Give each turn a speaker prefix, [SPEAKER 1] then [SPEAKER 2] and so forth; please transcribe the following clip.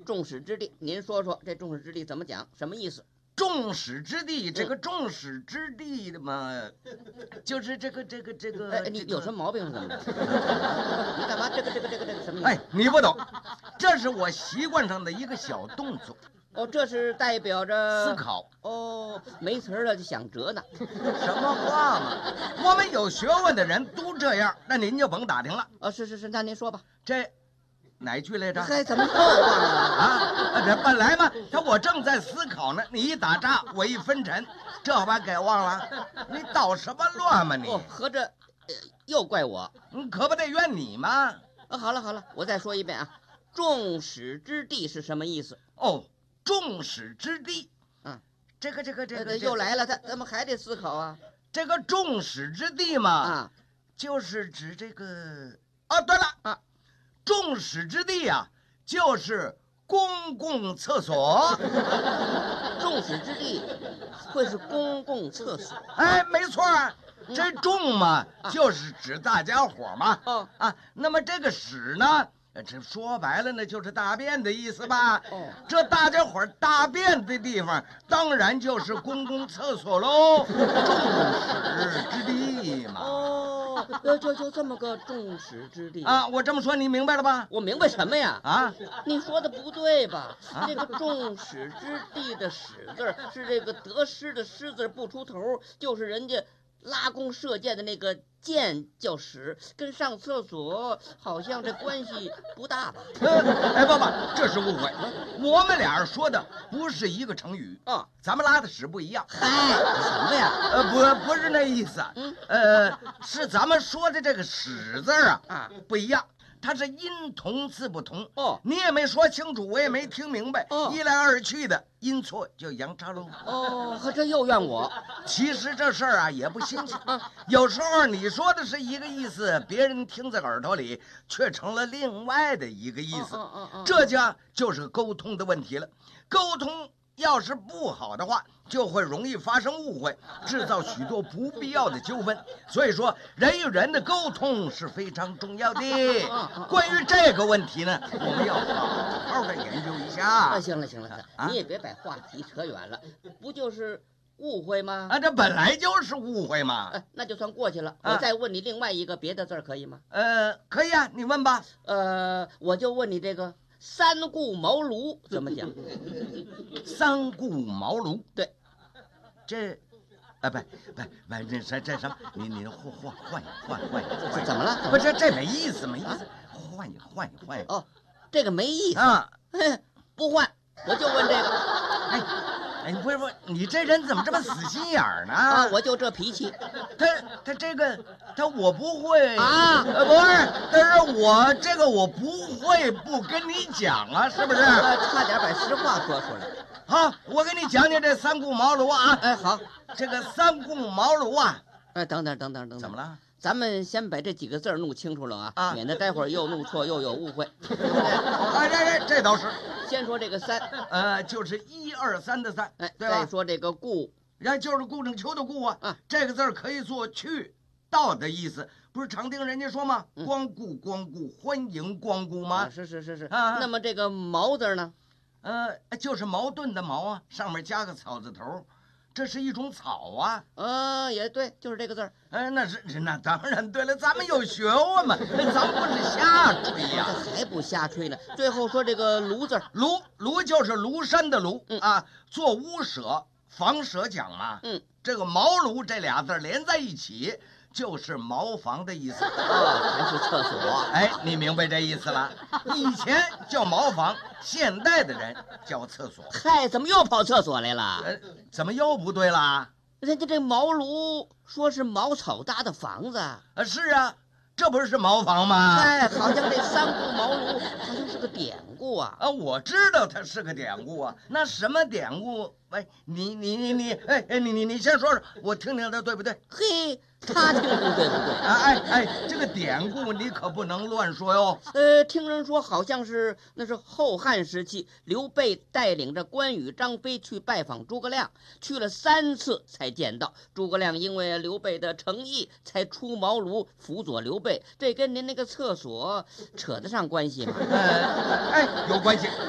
[SPEAKER 1] 众矢之的，您说说这众矢之的怎么讲？什么意思？
[SPEAKER 2] 众矢之的，这个众矢之的的嘛，就是这个。
[SPEAKER 1] 哎，你有什么毛病是怎么着？你干嘛这个什么意思？
[SPEAKER 2] 哎，你不懂，这是我习惯上的一个小动作。
[SPEAKER 1] 哦，这是代表着
[SPEAKER 2] 思考。
[SPEAKER 1] 哦，没词儿了就想辙呢。
[SPEAKER 2] 什么话嘛？我们有学问的人都这样，那您就甭打听了。
[SPEAKER 1] 是，那您说吧。
[SPEAKER 2] 这哪句来着？
[SPEAKER 1] 嗨，怎么又忘了
[SPEAKER 2] 啊？这本来嘛，我正在思考呢，你一打岔，我一分沉，这把给忘了。你捣什么乱嘛你？
[SPEAKER 1] 哦，合着又怪我。
[SPEAKER 2] 可不得怨你吗？
[SPEAKER 1] 好了，我再说一遍啊，众矢之的是什么意思？
[SPEAKER 2] 哦，众矢之的。这个
[SPEAKER 1] 又来了，咱们还得思考啊。
[SPEAKER 2] 这个众矢之的嘛，就是指这个。哦，对了众矢之的呀，就是公共厕所。
[SPEAKER 1] 众矢之的会是公共厕所？
[SPEAKER 2] 哎，没错啊。这众嘛，就是指大家伙嘛。那么这个矢呢？这说白了呢，就是大便的意思吧？这大家伙大便的地方，当然就是公共厕所喽。众矢之的嘛。
[SPEAKER 1] 就这么个众矢之的
[SPEAKER 2] 啊！我这么说你明白了吧？
[SPEAKER 1] 我明白什么呀？你说的不对吧？这个众矢之的的矢字是这个得失的失字不出头，就是人家拉弓射箭的那个箭叫矢，跟上厕所好像这关系不大吧？
[SPEAKER 2] 哎，爸爸，这是误会，我们俩说的不是一个成语咱们拉的屎不一样。
[SPEAKER 1] 嗨，什么呀？
[SPEAKER 2] 不是那意思。是咱们说的这个矢字不一样。它是音同字不同你也没说清楚，我也没听明白一来二去的音错就阳差喽。
[SPEAKER 1] 这又怨我。
[SPEAKER 2] 其实这事儿也不新鲜有时候你说的是一个意思，别人听在耳朵里却成了另外的一个意思。这就是沟通的问题了。沟通要是不好的话，就会容易发生误会，制造许多不必要的纠纷。所以说，人与人的沟通是非常重要的。关于这个问题呢，我们要好好的研究一下。
[SPEAKER 1] 行了，你也别把话题扯远了，不就是误会吗？
[SPEAKER 2] 这本来就是误会嘛。
[SPEAKER 1] 那就算过去了。我再问你另外一个别的字可以吗？
[SPEAKER 2] 可以啊，你问吧。
[SPEAKER 1] 我就问你这个三顾茅庐怎么讲？
[SPEAKER 2] 三顾茅庐，
[SPEAKER 1] 对，
[SPEAKER 2] 这，这什么？你换一
[SPEAKER 1] 怎么了？
[SPEAKER 2] 不是这没意思，换一。
[SPEAKER 1] 这个没意思不换，我就问这个。
[SPEAKER 2] 哎，不是，你这人怎么这么死心眼儿呢？
[SPEAKER 1] 我就这脾气。
[SPEAKER 2] 他这个我不会
[SPEAKER 1] 不
[SPEAKER 2] 是，但是我这个我不会不跟你讲是不是？
[SPEAKER 1] 差点把实话说出来。
[SPEAKER 2] 好，我给你讲讲这三顾茅庐
[SPEAKER 1] 好，
[SPEAKER 2] 这个三顾茅庐
[SPEAKER 1] 等等，
[SPEAKER 2] 怎么了？
[SPEAKER 1] 咱们先把这几个字弄清楚了免得待会儿又弄错又有误会。
[SPEAKER 2] 这倒是。
[SPEAKER 1] 先说这个三，
[SPEAKER 2] 就是1、2、3的三，对吧？
[SPEAKER 1] 再说这个顾，
[SPEAKER 2] 就是顾正秋的顾这个字可以做去到的意思，不是常听人家说吗？光顾，欢迎光顾吗？
[SPEAKER 1] 是。那么这个茅字呢？
[SPEAKER 2] 就是矛盾的矛上面加个草字头。这是一种草
[SPEAKER 1] 也对，就是这个字儿。
[SPEAKER 2] 那当然对了，咱们有学问嘛，咱们不是瞎吹呀。
[SPEAKER 1] 还不瞎吹呢。最后说这个庐字，
[SPEAKER 2] 庐就是庐山的庐做屋舍房舍讲嘛。这个茅庐这俩字连在一起，就是茅房的意思
[SPEAKER 1] 还是厕所。
[SPEAKER 2] 哎，你明白这意思了？以前叫茅房，现代的人叫厕所。
[SPEAKER 1] 嗨，怎么又跑厕所来了？
[SPEAKER 2] 怎么又不对了？
[SPEAKER 1] 人家这茅庐说是茅草搭的房子
[SPEAKER 2] 是啊，这不是茅房吗？
[SPEAKER 1] 好像这三顾茅庐好像是个典故
[SPEAKER 2] 我知道它是个典故那什么典故？你先说说，我听听它对不对？
[SPEAKER 1] 嘿，他听不对不对
[SPEAKER 2] 这个典故你可不能乱说哟。
[SPEAKER 1] 听人说好像那是后汉时期，刘备带领着关羽、张飞去拜访诸葛亮，去了3次才见到。诸葛亮因为刘备的诚意，才出茅庐辅佐刘备。这跟您那个厕所扯得上关系吗？
[SPEAKER 2] 有关系。